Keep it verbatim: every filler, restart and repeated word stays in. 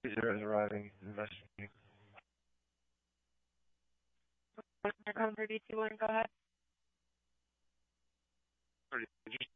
Zero is arriving. Investigating. Come for D T one, go ahead. Did you